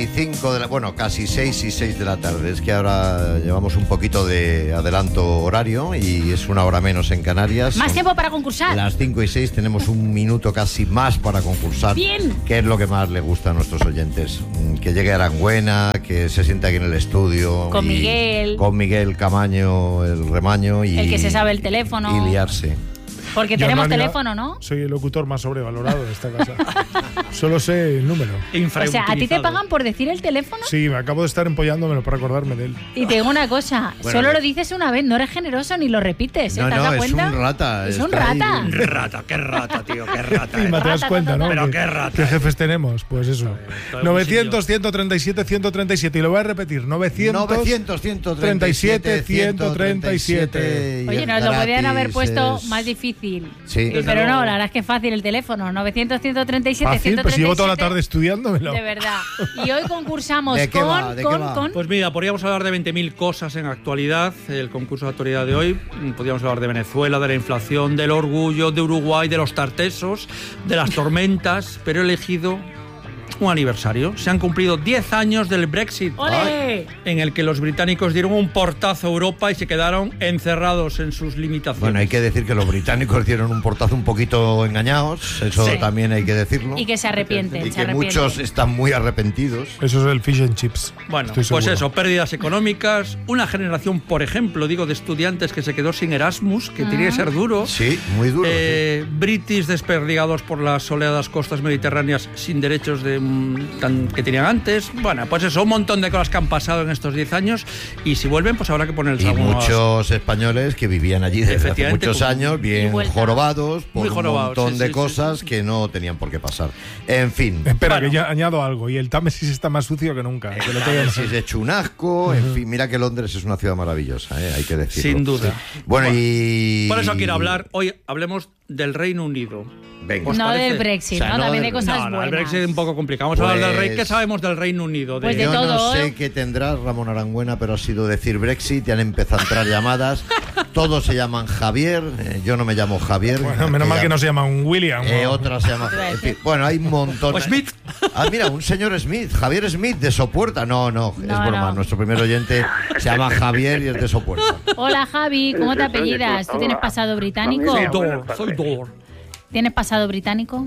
5 de la... Bueno, casi 6 y 6 de la tarde. Es que ahora llevamos un poquito de adelanto horario y es una hora menos en Canarias. Más tiempo para concursar. Las 5 y 6 tenemos un minuto casi más para concursar. Bien. Que es lo que más le gusta a nuestros oyentes. Que llegue Arangüena, que se siente aquí en el estudio. Con Miguel. Con Miguel Camaño, el remaño. Y el que se sabe el teléfono. Y liarse. Porque Yo tenemos en realidad teléfono, ¿no? Soy el locutor más sobrevalorado de esta casa. Solo sé el número. O sea, ¿a ti te pagan por decir el teléfono? Sí, me acabo de estar empollándome por acordarme de él. Y te digo una cosa, Bueno, solo lo dices una vez, no eres generoso ni lo repites, ¿eh? No, ¿Te has no, dado es cuenta? un rata. Es un está ahí. rata. Qué rata, tío, qué rata. Y te das cuenta, ¿no? Pero Que- qué rata. ¿Qué jefes tenemos? Pues eso. 900, 137, 137. Y lo voy a repetir. 900, 137, 137. Oye, nos lo podían haber puesto más difícil. Sí. Pero no, la verdad es que es fácil el teléfono. 900, 137, Fácil, 137. pues llevo toda la tarde estudiándomelo. De verdad. Y hoy concursamos ¿De qué va? ¿De qué va? con... Pues mira, podríamos hablar de 20.000 cosas en actualidad. El concurso de actualidad de hoy. Podríamos hablar de Venezuela, de la inflación, del orgullo, de Uruguay, de los tartesos, de las tormentas. Pero he elegido un aniversario. Se han cumplido 10 años del Brexit. ¡Ole! En el que los británicos dieron un portazo a Europa y se quedaron encerrados en sus limitaciones. Bueno, hay que decir que los británicos dieron un portazo un poquito engañados, eso Sí. también hay que decirlo. Y que se arrepienten. Y se que arrepienten. muchos están muy arrepentidos. Eso es el fish and chips. Bueno, Estoy pues seguro. eso, pérdidas económicas, una generación, por ejemplo, digo, de estudiantes que se quedó sin Erasmus, que tenía que ser duro. Sí, muy duro. British desperdigados por las soleadas costas mediterráneas sin derechos que tenían antes. Bueno, pues eso, un montón de cosas que han pasado en estos 10 años y si vuelven, pues habrá que ponerles Y algunos... muchos españoles que vivían allí desde hace Efectivamente, muchos con- años, y bien vuelta. jorobados, por Muy un jorobados, montón sí, de sí, cosas sí. que no tenían por qué pasar. En fin. Espera, Bueno. que ya añado algo. Y el Támesis está más sucio que nunca. Que lo tengo- Si es hecho un asco, en fin, mira que Londres es una ciudad maravillosa, hay que decirlo. Sin duda. Bueno, y... Por eso quiero hablar, hoy hablemos del Reino Unido. Venga. ¿Os No parece? del Brexit, O sea, ¿no? no También del- hay cosas No, el buenas. Brexit es un poco complicado. Vamos a hablar del Rey. Pues- ¿Qué sabemos del Reino Unido? Pues de Yo todo. no sé qué tendrá Ramón Arangüena, pero ha sido decir Brexit y han empezado a entrar llamadas. Todos se llaman Javier, yo no me llamo Javier. Bueno, menos mal que no se llama un William. ¿no? Otra se llama... en fin, bueno, hay un montón. O Smith. Ah, mira, un señor Smith, Javier Smith de Sopuerta. No, es No, broma. no. Nuestro primer oyente se llama Javier y es de Sopuerta. Hola Javi, ¿cómo te Oye, apellidas? ¿Tú tienes hola. pasado británico? Familia. Soy Dor. ¿Tienes pasado británico?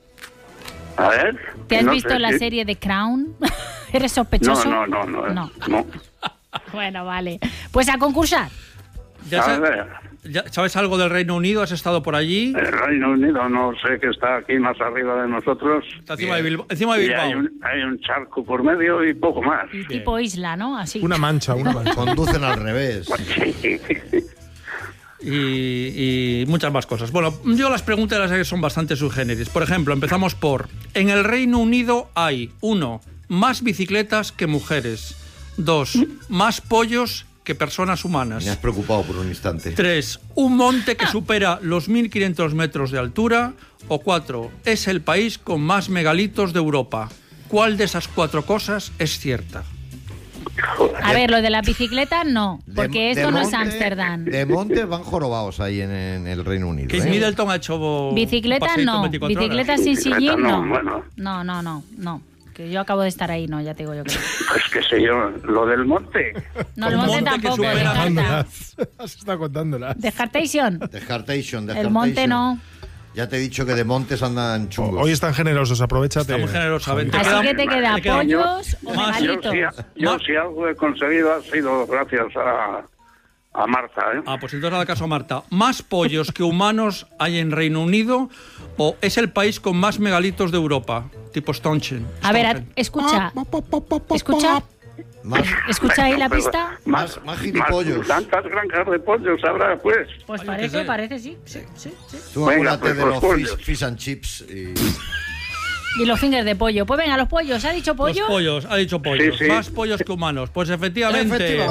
A ver. ¿Te has no visto sé la si- serie de Crown? ¿Eres sospechoso? No. No. No. Bueno, vale. Pues a concursar. ¿Ya, A ver, sabes algo del Reino Unido? ¿Has estado por allí? el Reino Unido no sé que está aquí más arriba de nosotros. Está encima de Bilbao. Y hay un charco por medio y poco más. Tipo isla, ¿no? Así. Una mancha. Conducen al revés. Y muchas más cosas. Bueno, yo las preguntas son bastante subgéneris. Por ejemplo, empezamos por... En el Reino Unido hay, 1, más bicicletas que mujeres. 2, más pollos que personas Me has humanas. preocupado por un instante. 3, un monte que supera los 1.500 metros de altura. O 4, es el país con más megalitos de Europa. ¿Cuál de esas 4 cosas es cierta? A ver, lo de las bicicletas no, De- porque de esto no es monte- Ámsterdam. De monte van jorobados ahí en el Reino Unido. Kate Middleton ha hecho un Bicicletas paseíto en no, 24 horas. bicicletas sin Bicicleta sillín no, no. bueno. No. Que yo acabo de estar ahí, no, ya te digo yo que no. Pues qué sé yo, lo del monte. No, el Un monte monte que tampoco, supera- descarta. Contándolas. Has estado contándolas. Descartation. Descartation. El monte no. Ya te he dicho que de montes andan chungos. Hoy están generosos, aprovechate. Está muy generosamente. Así queda- que te queda te queda- pollos o más- megalitos. Yo si algo he conseguido ha sido gracias a Marta, ¿eh? Ah, pues entonces haga caso a Marta. ¿Más pollos que humanos hay en Reino Unido o es el país con más megalitos de Europa? Tipo Stonehenge. A ver, escucha. Escucha ahí la Pero pista. Más gilipollos. Tantas granjas de pollos habrá, pues. Pues Oye, que sé. parece, sí. Tú Venga, acuérdate pues, de los los pollos. fish and chips. Y los fingers de pollo. Pues venga, los pollos. ¿Ha dicho pollo? Los pollos, ha dicho pollos. Sí, sí. Más pollos que humanos. Pues efectivamente.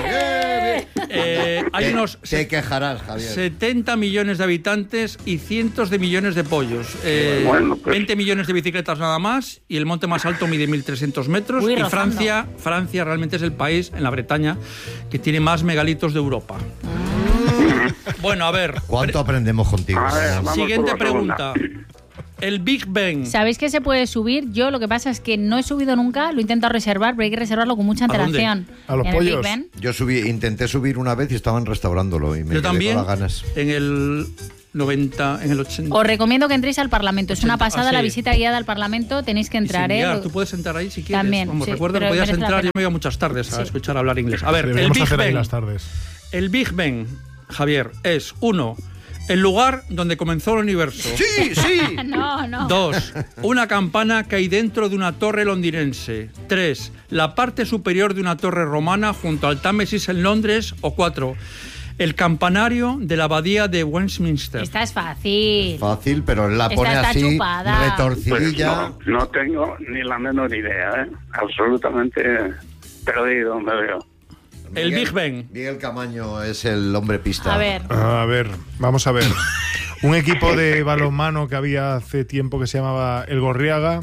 Hay unos Te quejarás, Javier. 70 millones de habitantes y cientos de millones de pollos. Bueno, pues. 20 millones de bicicletas nada más y el monte más alto mide 1.300 metros. Uy, y rozando. Francia realmente es el país en la Bretaña que tiene más megalitos de Europa. Bueno, a ver. ¿Cuánto aprendemos contigo? A ver, vamos Siguiente por la segunda. pregunta. El Big Ben. ¿Sabéis que se puede subir? Yo lo que pasa es que no he subido nunca, lo he intentado reservar, pero hay que reservarlo con mucha antelación. ¿A los En el pollos? Big Ben. Yo intenté subir una vez y estaban restaurándolo y me Yo quedé también, con las ganas. en el 90, en el 80. Os recomiendo que entréis al Parlamento. Es una 80, pasada la sí. visita guiada al Parlamento. Tenéis que Y entrar, sin ¿eh? guiar, tú puedes entrar ahí si quieres. También, Vamos, sí, recuerda que pero podías merece la entrar, yo pena. me iba muchas tardes a Sí. escuchar hablar inglés. A ver, el Deberíamos Big hacer ahí Ben. las tardes. El Big Ben, Javier, es 1. El lugar donde comenzó el universo. ¡Sí, sí! No. 2. Una campana que hay dentro de una torre londinense. 3. La parte superior de una torre romana junto al Támesis en Londres. O 4. El campanario de la abadía de Westminster. Esta es fácil. Fácil, pero la Esta pone está así, chupada. Pues retorcidilla. no tengo ni la menor idea, ¿eh? Absolutamente perdido me veo. El Big Ben. Miguel Camaño es el hombre pista. A ver. A ver, vamos a ver. Un equipo de balonmano que había hace tiempo que se llamaba El Gorriaga.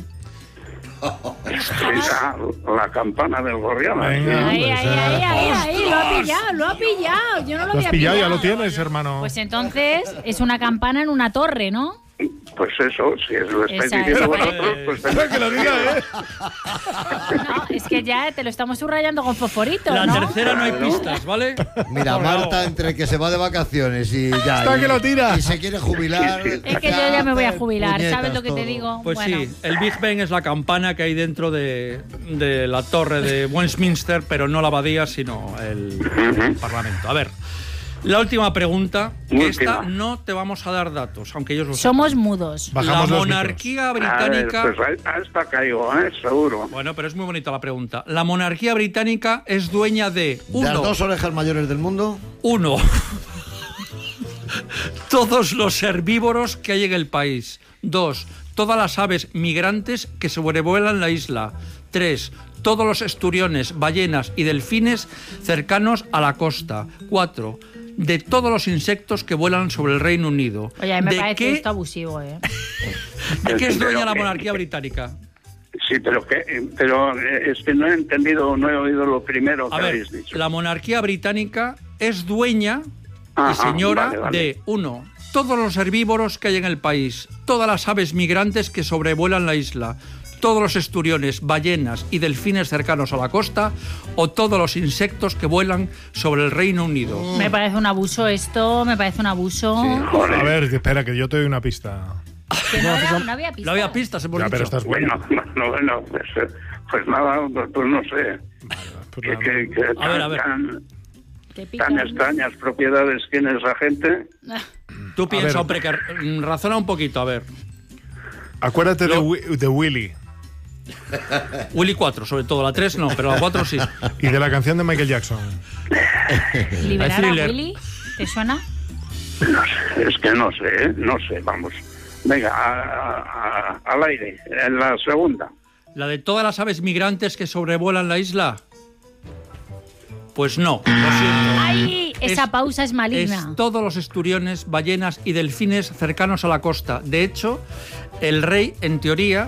Esa, la campana del Gorriana. Venga. Ahí, Pues, ahí, lo ha pillado. Yo no lo ¿Lo había has pillado? Ya pillado. lo tienes, hermano. Pues entonces es una campana en una torre, ¿no? Pues eso, si es lo estáis Esa diciendo es. vosotros, pues Que lo diga, ¿eh? No, es que ya te lo estamos subrayando con fosforito, La ¿no? tercera no hay pistas, ¿vale? Mira, Marta, entre que se va de vacaciones y ya. Está y, que lo tira. Y se quiere jubilar. Sí, sí. Es que yo ya me voy a jubilar, Puñetas, ¿sabes lo que te todo. digo? Pues Bueno, sí, el Big Ben es la campana que hay dentro de la torre de Westminster, pero no la abadía, sino el Parlamento. A ver, la última pregunta, que esta Última. no te vamos a dar datos, aunque ellos lo somos mudos. Bajamos La los monarquía A ver, británica... pues a esta caigo, seguro. Bueno, pero es muy bonita la pregunta. La monarquía británica es dueña de ¿De las 2 uno, orejas mayores del mundo? todos los herbívoros que hay en el país. 2. Todas las aves migrantes que sobrevuelan la isla. 3. Todos los esturiones, ballenas y delfines cercanos a la costa. 4. De todos los insectos que vuelan sobre el Reino Unido. Oye, a mí me ¿De parece qué, esto abusivo, ¿eh? ¿De qué es dueña Pero la que- monarquía británica? Sí, pero es que no he entendido, no he oído lo primero que A ver, habéis dicho. la monarquía británica es dueña y Ajá, señora vale, vale. de 1. Todos los herbívoros que hay en el país, todas las aves migrantes que sobrevuelan la isla, todos los esturiones, ballenas y delfines cercanos a la costa, o todos los insectos que vuelan sobre el Reino Unido. Me parece un abuso esto, me parece un abuso. Joder. A ver, espera, que yo te doy una pista. Que no había pista. No había pistas, hemos Ya, dicho. pero estás bueno. Bueno, pues nada, pues no sé. Pues Que, nada. que A ver. Te tan pican. extrañas propiedades tiene esa gente. Tú piensa, ver. hombre, que razona un poquito, a ver. Acuérdate de, Lo- de Willy Willy 4, sobre todo, la 3 no, pero la 4 sí. y de la canción de Michael Jackson. ¿Liberar a Thriller. Willy? ¿Te suena? No sé, es que no sé, vamos. Venga, al aire, en la segunda. ¿La de todas las aves migrantes que sobrevuelan la isla? Pues no, lo siento. ¡Ay! Esa pausa es maligna. Es todos los esturiones, ballenas y delfines cercanos a la costa. De hecho, el rey, en teoría,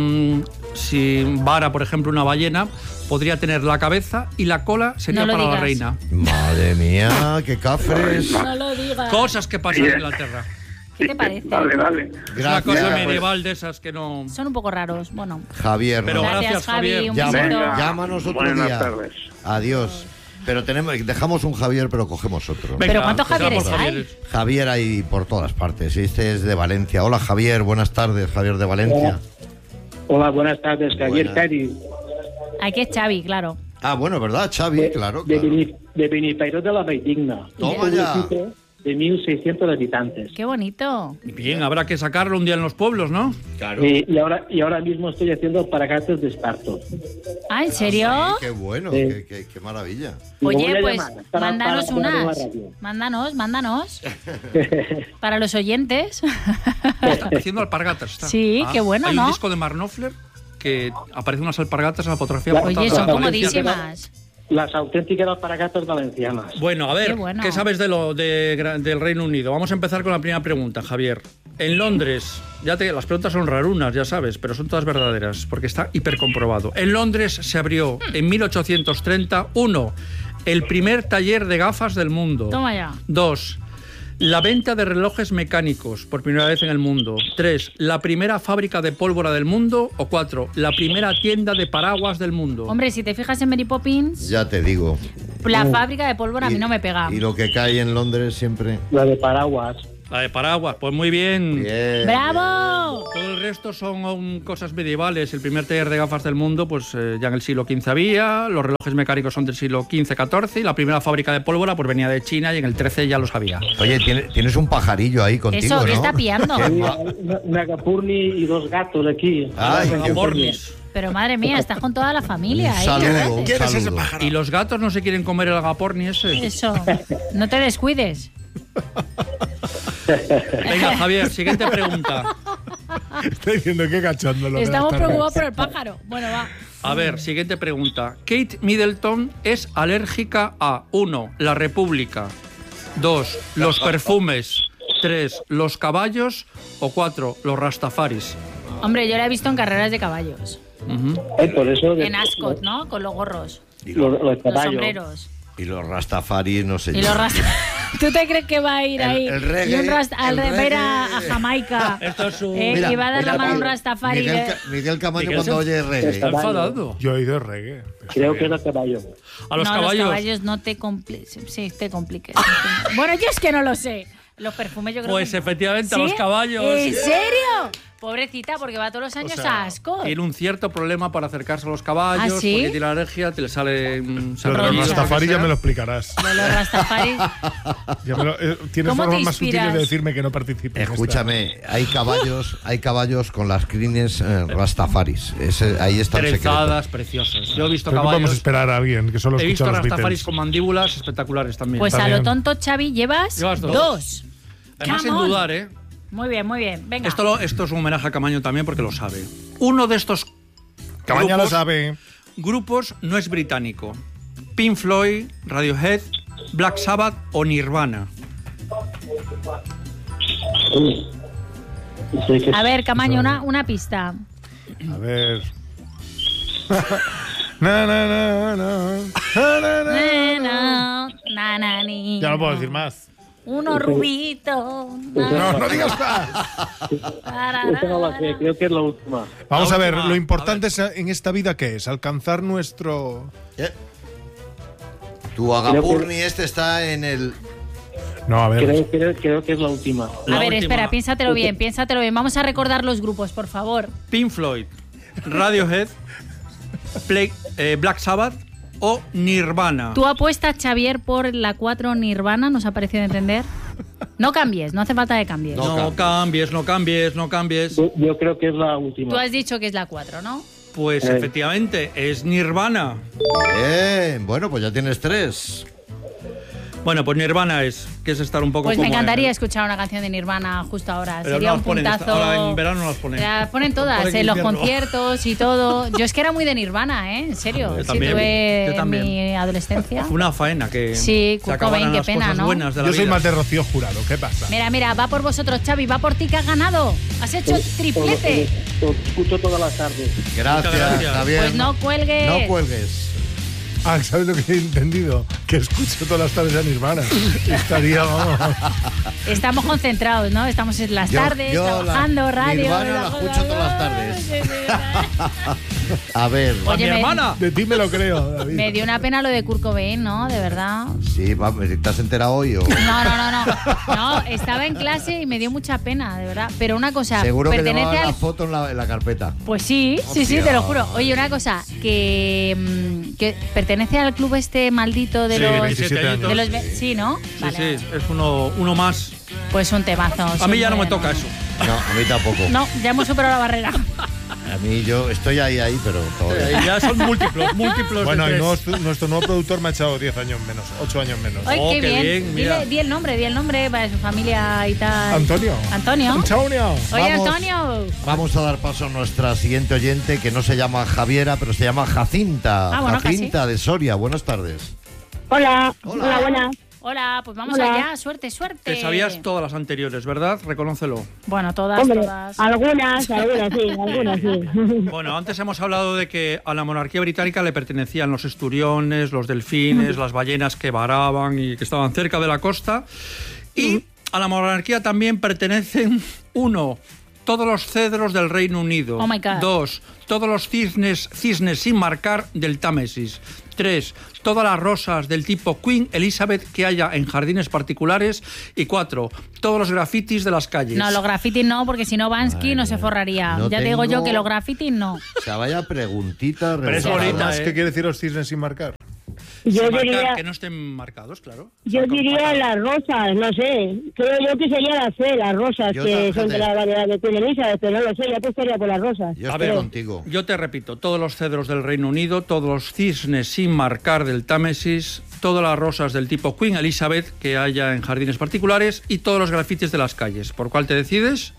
si vara, por ejemplo, una ballena, podría tener la cabeza y la cola sería No lo para la digas. reina. Madre mía, qué cafres. No lo digas. Cosas que pasan en Bien. Inglaterra. ¿Qué te parece? Dale. Es una cosa Gracias, medieval de esas que no... Son un poco raros. Bueno, Javier. Pero no. gracias, Javi. Javier. Un Llama- besito. Venga. llámanos otro Buenas día. tardes. Adiós. Pero dejamos un Javier, pero cogemos otro. Venga, ¿Pero cuántos que sea por Javieres hay? Javier hay por todas partes. Este es de Valencia. Hola, Javier. Buenas tardes, Javier de Valencia. Hola, buenas tardes, Javier Buenas. Cari, Aquí es Xavi, claro. Ah, bueno, ¿verdad, Xavi? Claro, claro. de Benipairó de la Valldigna. Toma Un ya. municipio de 1.600 habitantes. Qué bonito. Bien, habrá que sacarlo un día en los pueblos, ¿no? Claro. Y ahora mismo estoy haciendo paragatos de esparto. Ah, ¿en serio? Sí, qué bueno, Sí. qué maravilla. Y lo voy Oye, a pues llamar para mándanos poner en la unas. radio. Mándanos. Para los oyentes. Haciendo alpargatas. Está. Sí, qué bueno, Hay ¿no? un disco de Mark Knopfler que aparecen unas alpargatas en la fotografía. Oye, portada. Oye, son Valencia. comodísimas. Las auténticas alpargatas valencianas. Bueno, a ver, Qué bueno. ¿qué sabes del Reino Unido? Vamos a empezar con la primera pregunta, Javier. En Londres, las preguntas son rarunas, ya sabes, pero son todas verdaderas, porque está hipercomprobado. En Londres se abrió en 1830, 1, el primer taller de gafas del mundo. Toma ya. 2, La venta de relojes mecánicos por primera vez en el mundo. 3. La primera fábrica de pólvora del mundo. O 4. La primera tienda de paraguas del mundo. Hombre, si te fijas en Mary Poppins, Ya te digo. la fábrica de pólvora a mí Y- no me pega. Y lo que cae en Londres siempre. La de paraguas. La de paraguas, pues muy bien. Bien. ¡Bravo! Todo el resto son cosas medievales. El primer taller de gafas del mundo, pues ya en el siglo XV había. Los relojes mecánicos son del siglo XV-XIV. Y la primera fábrica de pólvora pues venía de China y en el XIII ya los había. Oye, tienes un pajarillo ahí contigo, Eso, ¿no? ¿qué está pillando? ¿Qué Hay ma- un agapurni y 2 gatos aquí. Ay, qué Agapornis. Pero madre mía, estás con toda la familia. ¿eh? Saludo, un ¿Quién es ese saludo. pájaro? Y los gatos no se quieren comer el agaporni ese. Eso, no te descuides. Venga, Javier, siguiente pregunta. Estoy diciendo qué cachondo lo de Estamos las preocupados tardes. por el pájaro. Bueno, va. A ver, siguiente pregunta. Kate Middleton es alérgica a 1. La República. 2. Los perfumes. 3. Los caballos. O 4. Los rastafaris. Hombre, yo la he visto en carreras de caballos. Por eso En Ascot, ¿no? Con los gorros, los los caballos. sombreros. Y los Rastafari, no sé Y yo. los rasta... ¿Tú te crees que va a ir El- ahí? el reggae, y un rasta... el va a ir a reggae. Jamaica. Esto es un... Mira, y va a dar la mira, mano a un Miguel- rastafari. Miguel Camaño Miguel cuando se- oye reggae. Está enfadado. Yo he oído reggae. Creo que era caballo. A los no, caballos. los caballos no te compliques. Sí, te compliques. Bueno, yo es que no lo sé. Los perfumes yo creo Pues que... efectivamente, a ¿Sí? los caballos. ¿En serio? Pobrecita, porque va todos los años a Ascot. Tiene un cierto problema para acercarse a los caballos. ¿Ah, sí? Porque tiene alergia, te le sale... Lo de los Rollo. Rastafari ya me lo explicarás. Lo de los rastafari. Tienes ¿Cómo te formas más sutiles inspiras? de decirme que no participe. en esta. Escúchame, hay caballos con las crines Rastafaris. Ahí está el secreto. Trezadas, preciosas. Yo he visto Pero no podemos caballos... esperar a alguien que solo He visto escucha los rastafaris Beatles. con mandíbulas espectaculares también. Pues a También. lo tonto, Xavi, llevas Llevas dos. dos. Además, sin Come on. dudar, ¿eh? Muy bien, muy bien. Venga. Esto es un homenaje a Camaño también porque lo sabe. Uno de estos Cabaña lo grupos- sabe. grupos no es británico. Pink Floyd, Radiohead, Black Sabbath o Nirvana. Sí, que A ver, Camaño, una pista. A ver. Na, na, na, na. Na, na, na. Na, na, ni. Ya no puedo decir más. Uno rubito. No digas más. esa no la sé, creo que es la última. Vamos La a ver, última, lo a importante es en esta vida ¿qué es? Alcanzar nuestro... Tu Agapurni este está en el... No, a ver. Creo que es la última. La A ver, última. espera, piénsatelo bien, piénsatelo bien. Vamos a recordar los grupos, por favor. Pink Floyd, Radiohead, Black Sabbath o Nirvana. ¿Tú apuestas, Xavier, por la 4 Nirvana? ¿Nos ha parecido entender? No cambies, no hace falta que cambies. No cambies, no cambies, no cambies. Yo creo que es la Tú última. has dicho que es la 4, ¿no? Pues efectivamente, es Nirvana. Bien, bueno, pues ya tienes 3. Bueno, pues Nirvana que es estar un poco Pues me como encantaría en- escuchar una canción de Nirvana justo ahora. Pero Sería no un las ponen, puntazo. ahora en verano no las ponen. Las ponen todas, Ponen en los invierno. conciertos y todo. Yo es que era muy de Nirvana, ¿eh? En serio. Yo Sí, también, tuve yo también. mi adolescencia. Fue una faena que Sí, se Kurt acabaran Cobain, qué las pena, cosas ¿no? buenas de la Yo soy vida. más de Rocío Jurado, ¿qué pasa? Mira, va por vosotros, Xavi, va por ti que has ganado. Has hecho triplete. Lo escucho todas las tardes. Gracias, gracias. Javier. Pues no cuelgues. No cuelgues. Ah, ¿sabes lo que he entendido? Que escucho todas las tardes a Nirvana. Estaría, vamos. Estamos concentrados, ¿no? Estamos en las tardes, trabajando, radio. Nirvana la escucho todas las tardes. Sí, sí. A ver, ¡A mi Oye, hermana! De ti me lo creo, David. Me dio una pena lo de Kurt Cobain, ¿no? De verdad. sí, vamos, ¿te has enterado hoy o...? No, estaba en clase y me dio mucha pena, de verdad. Pero una cosa, Seguro que pertenece llevaba al... la foto en la carpeta. Pues sí, Hostia. te lo juro. Oye, una cosa, que pertenece al club este maldito de Sí, los... 27 años. de los sí, ¿no? Sí, sí, es uno más. Pues un temazo. A mí ya no me toca eso. No, a mí tampoco. No, ya hemos superado la barrera. A mí yo estoy ahí, pero todavía. Ya son múltiplos Bueno, de y tres. nuestro nuevo productor me ha echado 10 años menos, 8 años menos. Ay, Oh, qué qué bien. bien, mira. Di el nombre para su familia y tal. Antonio. Antonio. Antonio. Oye, Vamos. Antonio. Vamos a dar paso a nuestra siguiente oyente, que no se llama Javiera, pero se llama Jacinta. Ah, bueno, Jacinta de Soria, buenas tardes. Hola, Hola. hola, buenas. Hola, pues vamos Hola. allá. Suerte, suerte. Te sabías todas las anteriores, ¿verdad? Reconócelo. Bueno, todas, Hombre, todas. algunas sí. Bueno, antes hemos hablado de que a la monarquía británica le pertenecían los esturiones, los delfines, las ballenas que varaban y que estaban cerca de la costa. Y A la monarquía también pertenecen 1. Todos los cedros del Reino Unido. Oh my God. 2. Todos los cisnes sin marcar del Támesis. 3. Todas las rosas del tipo Queen Elizabeth que haya en jardines particulares. Y 4. Todos los grafitis de las calles. No, los grafitis no, porque si no Bansky no se forraría. no Ya te digo yo tengo- que los grafitis no. O sea, vaya preguntita. Pero es rebuscada. bonita, ¿Qué quiere decir los cisnes sin marcar? Yo Sin marcar, diría, que no estén marcados, claro. yo diría las rosas, no sé. Creo yo que sería la C, las rosas, Yo que también. son de la variedad de Queen Elizabeth, pero no lo sé, ya apostaría por las rosas. Yo A estoy ver, contigo. Yo te repito, todos los cedros del Reino Unido, todos los cisnes sin marcar del Támesis, todas las rosas del tipo Queen Elizabeth que haya en jardines particulares y todos los grafitis de las calles. ¿Por cuál te decides?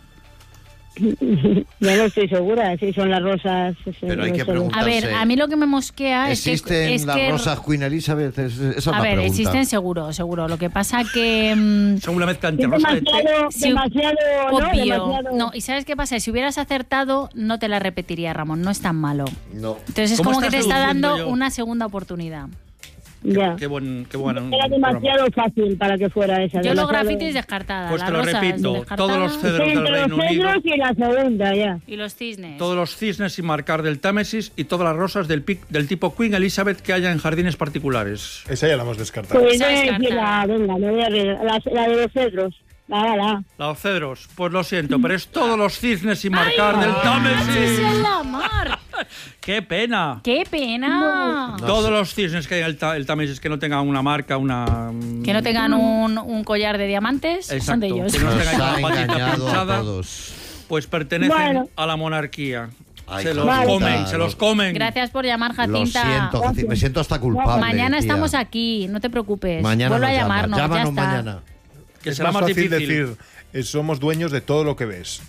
Yo no estoy segura si son las rosas. Pero hay no que sé. preguntar. A ver, a mí lo que me mosquea ¿Existen es las que... rosas Queen Elizabeth? Esa es la A ver, pregunta. existen seguro. Lo que pasa que... Según la mezcla entre Es rosa de té. demasiado, ¿no? obvio. Demasiado. No, ¿y sabes qué pasa? Si hubieras acertado, no te la repetiría, Ramón. No es tan malo. No. Entonces es ¿Cómo como que te estás está deduciendo dando yo? una segunda oportunidad. Ya. Qué buen Era programa. demasiado fácil para que fuera esa. Yo los demasiado- grafitis descartada. Pues las te lo rosas repito, descartadas. todos los cedros Sí, del entre Reino los Unido, cedros y la segunda, ya. Y los cisnes. todos los cisnes sin marcar del Támesis y todas las rosas del tipo Queen Elizabeth que haya en jardines particulares. Esa ya la hemos descartado. Pues Esa voy a descartada. decir venga, me voy a ver, la de los cedros. La. Los cedros, pues lo siento, pero es todos los cisnes sin marcar del Támesis. ¡Esa es la mar! ¡Qué pena! ¡Qué pena! Todos los cisnes que hay en el Támesis que no tengan una marca, una... Que no tengan un collar de diamantes, son Exacto, de ellos. que no Nos tengan ha una patita engañado a pinchada, todos. pues pertenecen Bueno. a la monarquía. Ay, Se los Jacinta, comen, se los comen. Gracias por llamar, Lo Jacinta. siento, Jacinta, me siento hasta culpable. Mañana tía. estamos aquí, no te preocupes. Mañana Vuelve a nos llamas. llamarnos, ya Llámanos está. mañana. Que Es será más más fácil difícil. decir, somos dueños de todo lo que ves.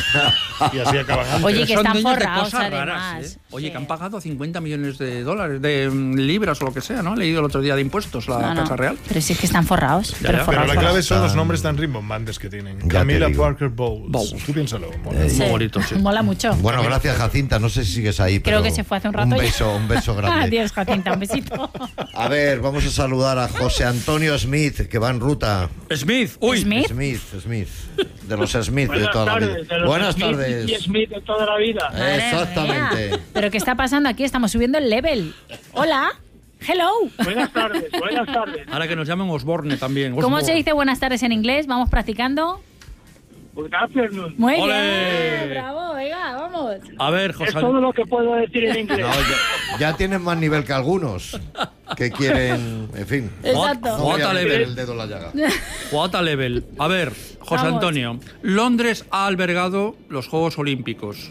Y así acaban antes. Oye, que Son están dueños de forrados, cosas además. raras, ¿eh? Oye, Sí. que han pagado 50 millones de dólares, de libras o lo que sea, ¿no? He leído el otro día de impuestos la No, Casa Real. Pero sí es que están forrados. Ya, pero ya, Pero forrados, la forrados. clave son los nombres tan rimbombantes que tienen. Ya te Camila digo. Parker Bowles. Bowles. Tú piénsalo. mola. Sí. Muy bonito, sí. Mola mucho. Bueno, gracias, Jacinta. No sé si sigues ahí. Creo pero que se fue hace un rato ya. Un beso grande. Adiós, Jacinta, un besito. A ver, vamos a saludar a José Antonio Smith, que va en ruta. Smith, uy. Smith. Smith. De los Smith de Buenas toda la tardes, vida. de los Buenas Smith tardes. y Smith de toda la vida. Madre Exactamente. mía. ¿Pero qué está pasando aquí? Estamos subiendo el level. Hola. Hello. Buenas tardes, buenas tardes. Ahora que nos llamen Osborne también. ¿Cómo Osborne. se dice buenas tardes en inglés? Vamos practicando. Good afternoon. Muy ¡Ole! bien. Bravo, venga, vamos. A ver, Es José. todo lo que puedo decir en inglés. No, ya tienen más nivel que algunos que quieren, en fin. Exacto. No voy a What a meter level. el dedo en la llaga. What a level. A ver, José Vamos. Antonio. Londres ha albergado los Juegos Olímpicos.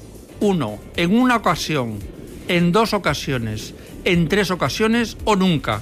1. En una ocasión, en 2 ocasiones, en 3 ocasiones o nunca.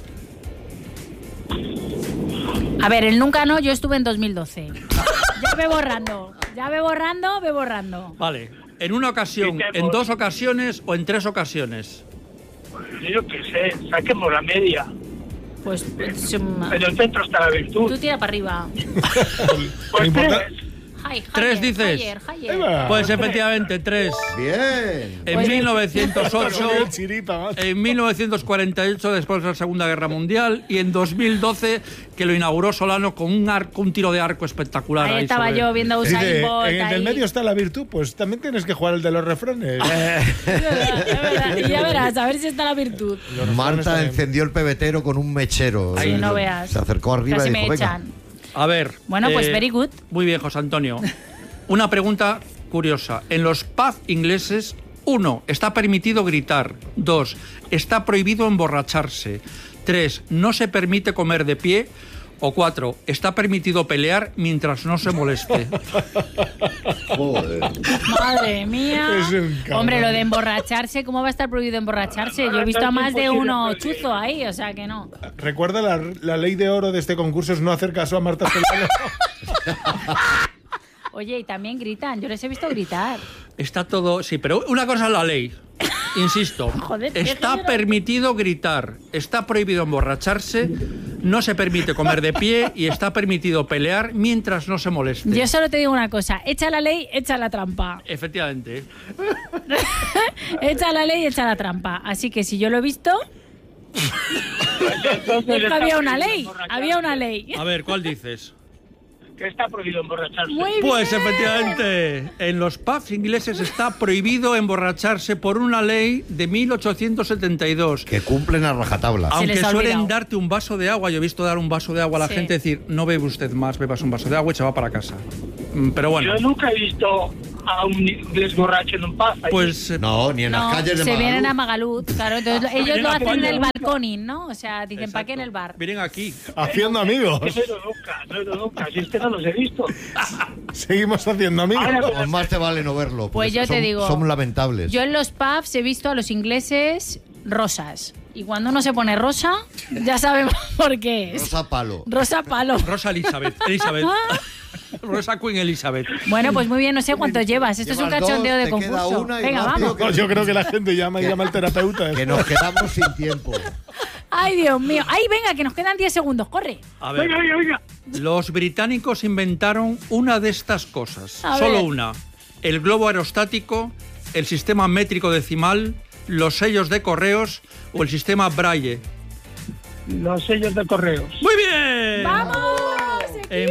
A ver, el nunca no, yo estuve en 2012. Ya ve borrando. Ve borrando. Vale. En una ocasión, en 2 ocasiones o en 3 ocasiones. Yo qué sé, saquemos la media. Pues En el centro está la tú virtud. tira para arriba. Pues No importa. tres. ¿Tres dices? Eva. Pues efectivamente, 3. Bien. En Pues- 1908, El chiripa, macho. en 1948, después de la Segunda Guerra Mundial, y en 2012, que lo inauguró Solano con un tiro de arco espectacular. Ahí estaba sobre- yo viendo a Usain Dice, Bolt en el ahí. del medio está la virtud, pues también tienes que jugar el de los refranes. Es verdad. Y ya verás, a ver si está la virtud. Los refranes Marta también. encendió el pebetero con un mechero. Sí, Y no veas. Se acercó arriba Casi y me dijo, venga. echan. A ver. Bueno, pues very good. Muy bien, José Antonio. Una pregunta curiosa. En los pubs ingleses, 1. Está permitido gritar. 2. Está prohibido emborracharse. 3. No se permite comer de pie. O 4. Está permitido pelear mientras no se moleste. Joder. Madre mía. Es un cabrón. Hombre, lo de emborracharse, ¿cómo va a estar prohibido emborracharse? Yo he visto a más de uno chuzo ahí, o sea que no. Recuerda la ley de oro de este concurso es no hacer caso a Marta Solano. Oye, y también gritan, yo les he visto gritar. Está todo... Sí, pero una cosa es la ley. Insisto, Joder, qué está género. permitido gritar, está prohibido emborracharse, no se permite comer de pie y está permitido pelear mientras no se moleste. Yo solo te digo una cosa, echa la ley, echa la trampa. Efectivamente. Echa la ley, echa la trampa. Así que si yo lo he visto, Entonces es que había está una prohibido ley, emborracharse. había una ley. A ver, ¿cuál dices? que está prohibido emborracharse. Muy bien. Pues efectivamente, en los pubs ingleses está prohibido emborracharse por una ley de 1872. Que cumplen a rajatabla. Se Aunque les ha suelen olvidado. darte un vaso de agua, yo he visto dar un vaso de agua a la Sí. gente, decir, no bebe usted más, bebas un vaso de agua y se va para casa. Pero bueno, Yo nunca he visto a un inglés borracho en un pub. allí. pues No, ni en No, las calles de se vienen a Magaluf. Magaluf, claro. Entonces ellos Vienen lo a hacen en el España. balconing, ¿no? O sea, dicen, ¿para qué en el bar? vienen aquí. Haciendo amigos. No he ido nunca. Si es que no los he visto. Seguimos haciendo amigos. Ahora, Pues más te vale no verlo. Pues porque yo te son- digo, Son lamentables. Yo en los pubs he visto a los ingleses rosas. Y cuando uno se pone rosa, ya sabemos por qué es. Rosa palo. Rosa palo. Rosa Elizabeth. Rosa Queen Elizabeth. Bueno, pues muy bien, no sé cuántos llevas. Esto es un Llevas cachondeo dos, de te queda concurso. una y Venga, rápido vamos. No, yo creo que la gente llama al terapeuta. Que nos quedamos sin tiempo. Ay, Dios mío. Ay, venga, que nos quedan 10 segundos. Corre. A ver, venga. los británicos inventaron una de estas cosas. A Solo ver. una. El globo aerostático, el sistema métrico decimal, los sellos de correos o el sistema Braille. Los sellos de correos. ¡Muy bien! ¡Vamos! En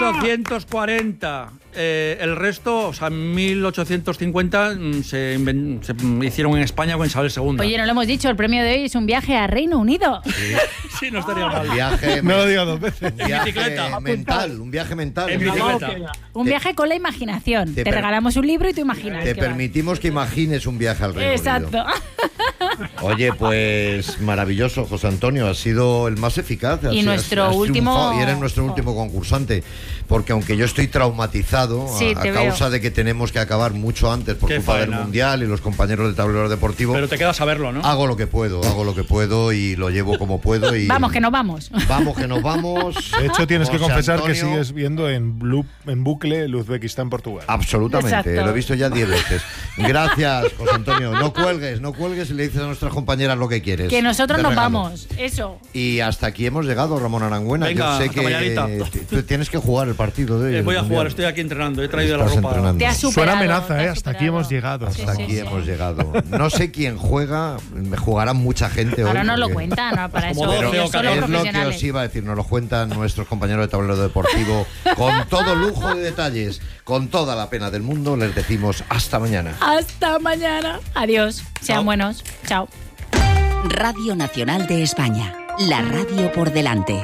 1840. El resto, o sea, en 1850 se hicieron en España con Isabel II. Oye, no lo hemos dicho, el premio de hoy es un viaje a Reino Unido. sí, no estaría mal. Un viaje, No lo digo dos veces. un viaje bicicleta. mental. Un viaje mental. En bicicleta. Un viaje con la imaginación. Te Te regalamos un libro y tú imaginas. Te qué va. permitimos que imagines un viaje al Reino Exacto. Unido. Oye, pues maravilloso, José Antonio. Has sido el más eficaz. Y nuestro último- triunfado, y eres nuestro último concursante. Porque aunque yo estoy traumatizado Sí, a te causa veo. de que tenemos que acabar mucho antes por Qué culpa del faena. Mundial y los compañeros del tablero deportivo, Pero te queda saberlo, ¿no? hago lo que puedo y lo llevo como puedo. Y Vamos, que nos vamos. Vamos, que nos vamos. De hecho, tienes que José confesar que Antonio, sigues viendo en bucle el Uzbekistán Portugal. Absolutamente, Exacto. lo he visto ya 10 veces. Gracias, José Antonio. No cuelgues y le dices a nuestras compañeras lo que quieres. Que nosotros de nos regalo. vamos. Eso. Y hasta aquí hemos llegado, Ramón Arangüena. Venga, Yo sé hasta mañanita. que tú tienes que jugar el partido de hoy. el Voy a Mundial. jugar, estoy aquí entrenando. He traído la Estás ropa. entrenando. Te has Suena superado. amenaza, te has Hasta aquí superado. hemos llegado. Sí, Hasta sí, aquí sí. hemos llegado. No sé quién juega, me jugará mucha gente hoy. Ahora no lo porque- cuentan, ¿no? Para eso Como Pero ellos son los es lo que profesionales. os iba a decir, nos lo cuentan nuestros compañeros de tablero deportivo con todo lujo de detalles, con toda la pena del mundo. Les decimos hasta mañana. Hasta mañana. Adiós. Sean Chao. buenos. Chao. Radio Nacional de España. La radio por delante.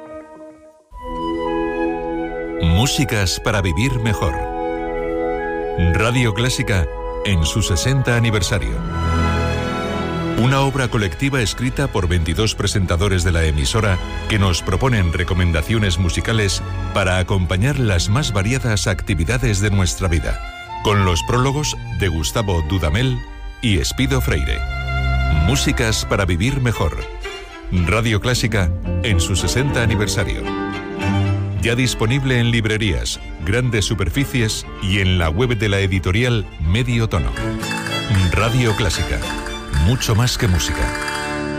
Músicas para vivir mejor. Radio Clásica en su 60 aniversario. Una obra colectiva escrita por 22 presentadores de la emisora que nos proponen recomendaciones musicales para acompañar las más variadas actividades de nuestra vida, con los prólogos de Gustavo Dudamel y Espido Freire. Músicas para vivir mejor. Radio Clásica en su 60 aniversario. Ya disponible en librerías, grandes superficies y en la web de la editorial Medio Tono. Radio Clásica. Mucho más que música.